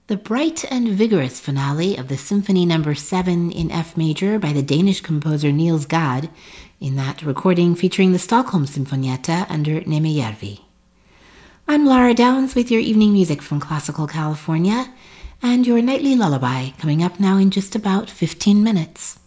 The bright and vigorous finale of the Symphony No. 7 in F major by the Danish composer Niels Gade, in that recording featuring the Stockholm Sinfonietta under Nemejärvi. I'm Lara Downs with your evening music from Classical California, and your nightly lullaby coming up now in just about 15 minutes.